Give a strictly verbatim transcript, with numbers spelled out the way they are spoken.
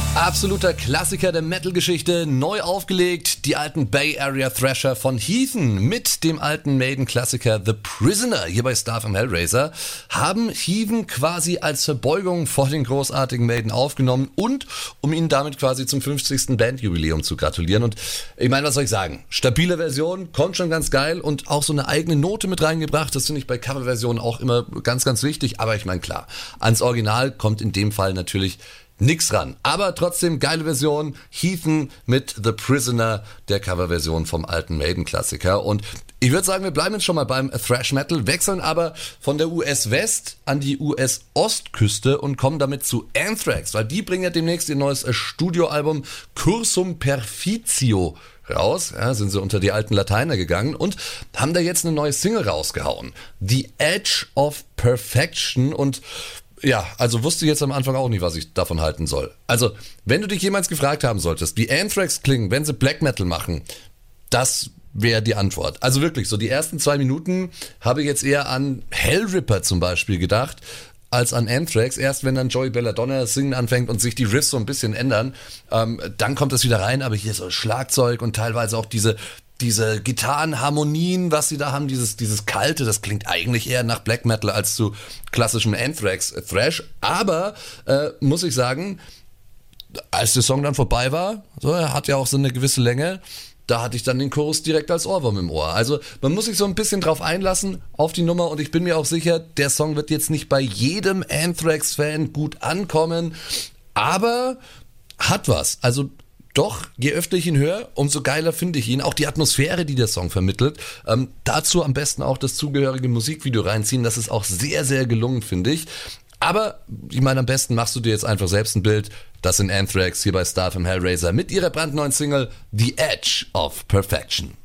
Absoluter Klassiker der Metal-Geschichte, neu aufgelegt, die alten Bay Area Thrasher von Heathen mit dem alten Maiden-Klassiker The Prisoner hier bei Star vom Hellraiser haben Heathen quasi als Verbeugung vor den großartigen Maiden aufgenommen und um ihnen damit quasi zum fünfzigsten Bandjubiläum zu gratulieren. Und ich meine, was soll ich sagen, stabile Version, kommt schon ganz geil und auch so eine eigene Note mit reingebracht, das finde ich bei Coverversionen auch immer ganz, ganz wichtig, aber ich meine klar, ans Original kommt in dem Fall natürlich nix ran. Aber trotzdem geile Version. Heathen mit The Prisoner, der Coverversion vom alten Maiden-Klassiker. Und ich würde sagen, wir bleiben jetzt schon mal beim Thrash Metal, wechseln aber von der U S-West an die U S-Ostküste und kommen damit zu Anthrax, weil die bringen ja demnächst ihr neues Studioalbum Cursum Perficio raus, ja, sind sie unter die alten Lateiner gegangen und haben da jetzt eine neue Single rausgehauen. The Edge of Perfection. Und ja, also wusste jetzt am Anfang auch nicht, was ich davon halten soll. Also, wenn du dich jemals gefragt haben solltest, wie Anthrax klingen, wenn sie Black Metal machen, das wäre die Antwort. Also wirklich, so die ersten zwei Minuten habe ich jetzt eher an Hellripper zum Beispiel gedacht, als an Anthrax. Erst wenn dann Joey Belladonna das Singen anfängt und sich die Riffs so ein bisschen ändern, ähm, dann kommt das wieder rein, aber hier so Schlagzeug und teilweise auch diese diese Gitarrenharmonien, was sie da haben, dieses, dieses Kalte, das klingt eigentlich eher nach Black Metal als zu klassischem Anthrax-Thrash. Aber, äh, muss ich sagen, als der Song dann vorbei war, so, er hat ja auch so eine gewisse Länge, da hatte ich dann den Chorus direkt als Ohrwurm im Ohr. Also man muss sich so ein bisschen drauf einlassen auf die Nummer und ich bin mir auch sicher, der Song wird jetzt nicht bei jedem Anthrax-Fan gut ankommen, aber hat was. Also doch, je öfter ich ihn höre, umso geiler finde ich ihn. Auch die Atmosphäre, die der Song vermittelt. Ähm, dazu am besten auch das zugehörige Musikvideo reinziehen. Das ist auch sehr, sehr gelungen, finde ich. Aber, ich meine, am besten machst du dir jetzt einfach selbst ein Bild. Das sind Anthrax hier bei Star vom Hellraiser mit ihrer brandneuen Single The Edge of Perfection.